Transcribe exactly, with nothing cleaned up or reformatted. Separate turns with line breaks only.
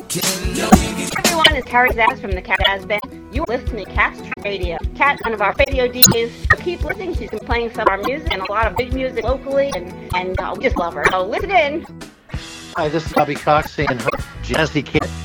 Everyone, it's Carrie Zaz from the Cat Jazz Band. You're listening to Cat's Radio. Cat, one of our radio D Js. Keep listening. She's been playing some of our music and a lot of big music locally, and, and uh, we just love her. So listen in.
Hi, this is Bobby Cox saying, Jazzy Cat.